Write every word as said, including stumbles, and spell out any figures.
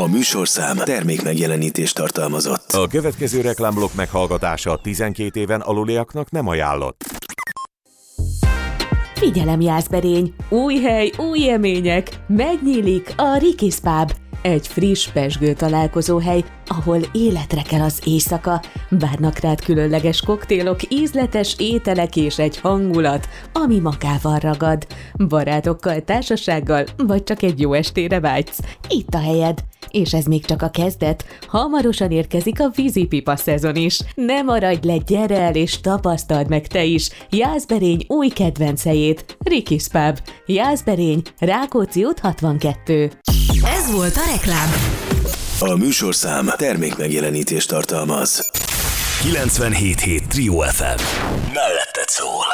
A műsorszám termék megjelenítést tartalmazott. A következő reklámblokk meghallgatása tizenkét éven aluliaknak nem ajánlott. Figyelem, Jászberény! Új hely, új élmények! Megnyílik a Rikis Pub. Egy friss, pezsgő találkozóhely, ahol életre kell az éjszaka. Várnak rád különleges koktélok, ízletes ételek és egy hangulat, ami magával ragad. Barátokkal, társasággal, vagy csak egy jó estére vágysz. Itt a helyed. És ez még csak a kezdet. Hamarosan érkezik a vízipipa szezon is. Ne maradj le, gyere el és tapasztald meg te is Jászberény új kedvenc helyét, Rikis Pub. Jászberény, Rákóczi út hatvankettő. Ez volt a reklám. A műsorszám termék megjelenítést tartalmaz. kilencvenhét hét Trio ef em. Melletted szól.